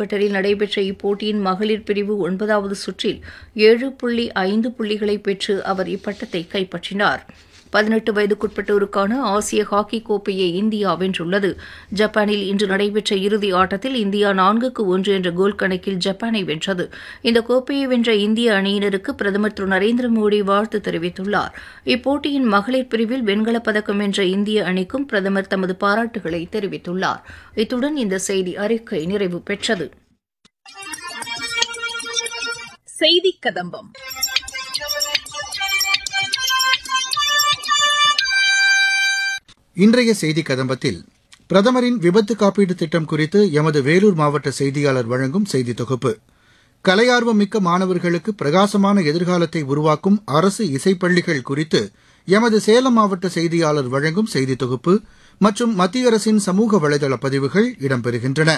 உலான்பட்டரில் நடைபெற்ற இப்போட்டியின் மகளிர் பிரிவு 9வது சுற்றில் 7.5 புள்ளிகளை பெற்று அவர் இப்பட்டத்தை கைப்பற்றினார். 18 வயதுக்குட்பட்டோருக்கான ஆசிய ஹாக்கி கோப்பையை இந்தியா வென்றுள்ளது. ஜப்பானில் இன்று நடைபெற்ற இறுதி ஆட்டத்தில் இந்தியா 4-1 என்ற கோல் கணக்கில் ஜப்பானை வென்றது. இந்த கோப்பையை வென்ற இந்திய அணியினருக்கு பிரதமர் திரு நரேந்திர மோடி வாழ்த்து தெரிவித்துள்ளார். இப்போட்டியின் மகளிர் பிரிவில் வெண்கலப் பதக்கம் வென்ற இந்திய அணிக்கும் பிரதமர் தமது பாராட்டுகளை தெரிவித்துள்ளார். இத்துடன் இந்த செய்தி அறிக்கை நிறைவு பெற்றது. செய்திக் கதம்பம். இன்றைய செய்தி கதம்பத்தில் பிரதமரின் விபத்து காப்பீடு திட்டம் குறித்து எமது வேலூர் மாவட்ட செய்தியாளர் வழங்கும் செய்தி தொகுப்பு, கலையார்வம் மிக்க மாணவர்களுக்கு பிரகாசமான எதிர்காலத்தை உருவாக்கும் அரசு இசைப்பள்ளிகள் குறித்து எமது சேலம் மாவட்ட செய்தியாளர் வழங்கும் செய்தி தொகுப்பு மற்றும் மத்திய அரசின் சமூக வலைதள பதிவுகள் இடம்பெறுகின்றன.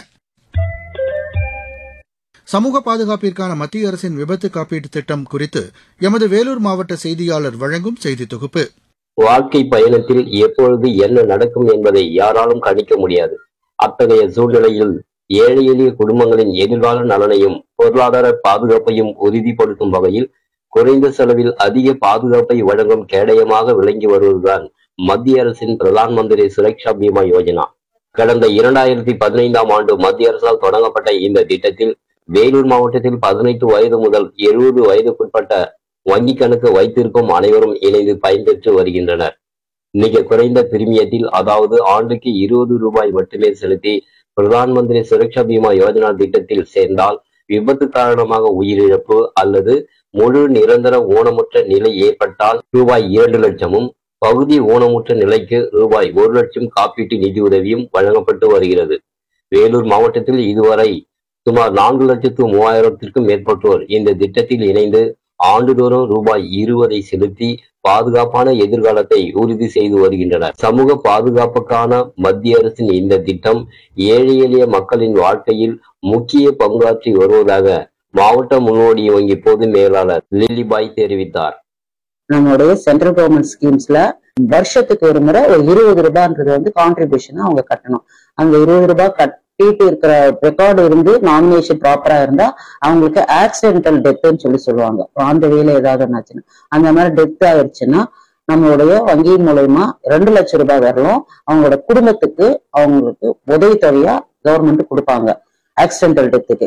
சமூக பாதுகாப்பிற்கான மத்திய அரசின் விபத்து காப்பீடு திட்டம் குறித்து எமது வேலூர் மாவட்ட செய்தியாளர் வழங்கும் செய்தி தொகுப்பு. வாழ்க்கை பயணத்தில் எப்பொழுது என்ன நடக்கும் என்பதை யாராலும் கணிக்க முடியாது. அத்தகைய சூழ்நிலையில் ஏழை எளிய குடும்பங்களின் எதிர்கால நலனையும் பொருளாதார பாதுகாப்பையும் உறுதிப்படுத்தும் வகையில் குறைந்த செலவில் அதிக பாதுகாப்பை வழங்கும் கேடயமாக விளங்கி வருவதுதான் மத்திய அரசின் பிரதான் மந்திரி சுரக்ஷா பீமா யோஜனா. கடந்த 2015ஆம் ஆண்டு மத்திய அரசால் தொடங்கப்பட்ட இந்த திட்டத்தில் வேலூர் மாவட்டத்தில் 18 வயது முதல் 70 வயதுக்குட்பட்ட வங்கிக் கணக்கு வைத்திருக்கும் அனைவரும் இணைந்து பயன்பெற்று வருகின்றனர். மிக குறைந்த பிரிமியத்தில், அதாவது ஆண்டுக்கு 20 ரூபாய் மட்டுமே செலுத்தி பிரதான் மந்திரி சுரக்ஷா பீமா யோஜனா திட்டத்தில் சேர்ந்தால் விபத்து காரணமாக உயிரிழப்பு அல்லது முழு நிரந்தர ஊனமுற்ற நிலை ஏற்பட்டால் ரூபாய் 2 லட்சமும், பகுதி ஊனமுற்ற நிலைக்கு ரூபாய் 1 லட்சம் காப்பீட்டு நிதியுதவியும் வழங்கப்பட்டு வருகிறது. வேலூர் மாவட்டத்தில் இதுவரை சுமார் 4,03,000க்கும் மேற்பட்டோர் இந்த திட்டத்தில் இணைந்து ஆண்டுதோறும் ரூபாய் 20 செலுத்தி பாதுகாப்பான எதிர்காலத்தை உறுதி செய்து வருகின்றனர். சமூக பாதுகாப்புக்கான மத்திய அரசின் இந்த திட்டம் ஏழை எளிய மக்களின் வாழ்க்கையில் முக்கிய பங்காற்றி வருவதாக மாவட்ட முன்னோடி வங்கி பொது மேலாளர் லில்லிபாய் தெரிவித்தார். நம்மளுடைய சென்ட்ரல் கவர்மெண்ட் ஸ்கீம்ஸ்ல வருஷத்துக்கு ஒரு முறை ஒரு 20 ரூபான்றது கான்ட்ரிபியூஷன் அவங்க கட்டணும். அந்த 20 ரூபாய் கட்டிட்டு இருக்கிற ரெக்கார்டு இருந்து நாமினேஷன் ப்ராப்பரா இருந்தா அவங்களுக்கு ஆக்சிடென்டல் டெத்துன்னு சொல்லுவாங்க. அந்த வேலை ஏதாவது ஒன்னாச்சுன்னா, அந்த மாதிரி டெத் ஆயிடுச்சுன்னா நம்மளுடைய வங்கி மூலயமா 2 லட்சம் ரூபாய் வரலாம். அவங்களோட குடும்பத்துக்கு அவங்களுக்கு உதவித்தொகையா கவர்மெண்ட் கொடுப்பாங்க ஆக்சிடென்டல் டெத்துக்கு.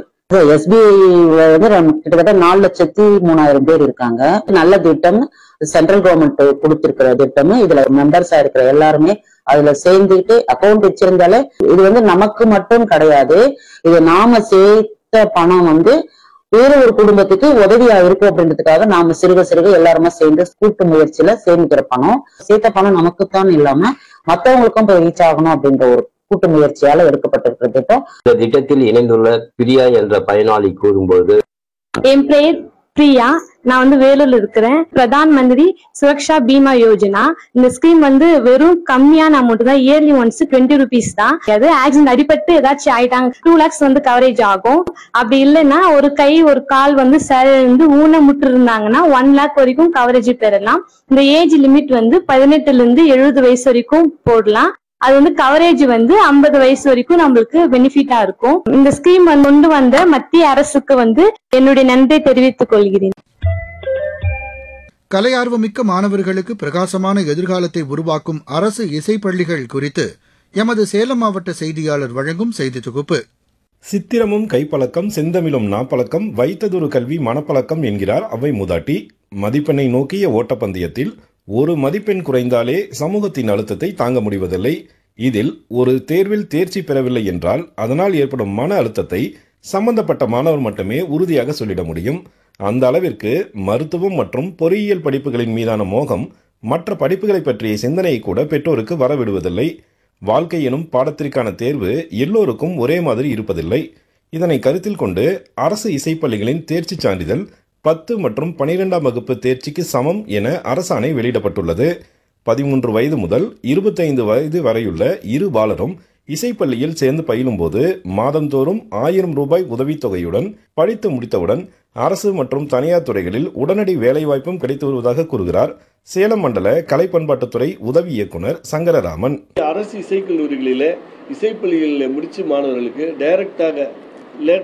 எஸ்பிஐ கிட்டத்தட்ட 4,03,000 பேர் இருக்காங்க. நல்ல திட்டம், சென்ட்ரல் கவர்மெண்ட் கொடுத்திருக்கிற திட்டம். இதுல மெம்பர்ஸா இருக்கிற எல்லாருமே அதுல சேர்ந்துட்டு அக்கௌண்ட் வச்சிருந்தாலே இது நமக்கு மட்டும் கிடையாது. இது நாம சேர்த்த பணம் வேற ஒரு குடும்பத்துக்கு உதவியா இருக்கும் அப்படின்றதுக்காக நாம சிறுக சிறுக எல்லாருமே சேர்ந்து கூட்டு முயற்சியில சேமிக்கிற பணம். சேர்த்த பணம் நமக்குத்தான் இல்லாம மற்றவங்களுக்கும் போய் ரீச் ஆகணும் அப்படின்ற ஒரு கூட்டு முயற்சியால எடுக்கப்பட்டிருக்கிற திட்டம். இந்த திட்டத்தில் இணைந்துள்ள பிரியா என்ற பயனாளி கூறும்போது, என் பெயர் பிரியா, நான் வேலூர்ல இருக்கிறேன். பிரதான் மந்திரி சுரக்ஷா பீமா யோஜனா இந்த ஸ்கீம் வெறும் கம்மியான அமௌண்ட் தான். இயர்லி ஒன்ஸ் 20 rupees தான். அது ஆக்சிடென்ட் அடிபட்டு ஏதாச்சும் ஆயிட்டாங்க 2 lakhs கவரேஜ் ஆகும். அப்படி இல்லைன்னா ஒரு கை ஒரு கால் ஊனமுற்று இருந்தாங்கன்னா 1 lakh வரைக்கும் கவரேஜ் பெறலாம். இந்த ஏஜ் லிமிட் 18ல இருந்து 70 வயசு வரைக்கும் போடலாம். அது கவரேஜ் 50 வயசு வரைக்கும் நம்மளுக்கு பெனிஃபிட்டா இருக்கும். இந்த ஸ்கீம் கொண்டு வந்த மத்திய அரசுக்கு என்னுடைய நன்றியை தெரிவித்துக் கொள்கிறேன். கலையார்வமிக்க மாணவர்களுக்கு பிரகாசமான எதிர்காலத்தை உருவாக்கும் அரசு இசைப்பள்ளிகள் குறித்து எமது சேலம் மாவட்ட செய்தியாளர் வழங்கும் செய்தி தொகுப்பு. சித்திரமும் கைப்பழக்கம், செந்தமிழும் நாப்பழக்கம், வைத்ததொரு கல்வி மனப்பழக்கம் என்கிறார் அவை மூதாட்டி. மதிப்பெண்ணை நோக்கிய ஓட்டப்பந்தயத்தில் ஒரு மதிப்பெண் குறைந்தாலே சமூகத்தின் அழுத்தத்தை தாங்க முடிவதில்லை. இதில் ஒரு தேர்வில் தேர்ச்சி பெறவில்லை என்றால் அதனால் ஏற்படும் மன அழுத்தத்தை சம்பந்தப்பட்ட மாணவர் மட்டுமே உறுதியாக சொல்லிட முடியும். அந்த அளவிற்கு மருத்துவம் மற்றும் பொறியியல் படிப்புகளின் மீதான மோகம் மற்ற படிப்புகளை பற்றிய சிந்தனையை கூட பெற்றோருக்கு வரவிடுவதில்லை. வாழ்க்கை எனும் பாடத்திற்கான தேர்வு எல்லோருக்கும் ஒரே மாதிரி இருப்பதில்லை. இதனை கருத்தில் கொண்டு அரசு இசைப்பள்ளிகளின் தேர்ச்சி சான்றிதழ் 10 மற்றும் 12ஆம் வகுப்பு தேர்ச்சிக்கு சமம் என அரசாணை வெளியிடப்பட்டுள்ளது. 13 வயது முதல் 25 வயது வரையுள்ள இரு பாலரும் இசைப்பள்ளியில் சேர்ந்து பயிலும்போது மாதந்தோறும் 1000 ரூபாய் உதவித்தொகையுடன் படித்து முடித்தவுடன் அரசு மற்றும் தனியார் துறைகளில் உடனடி வேலைவாய்ப்பும் கிடைத்து வருவதாக கூறுகிறார் சேலம் மண்டல கலை பண்பாட்டுத்துறை உதவி இயக்குனர் சங்கரராமன். அரசு இசைக்கல்லூரிகளில் இசைப்பள்ளிகளில் முடிச்சு மாணவர்களுக்கு டைரக்டாக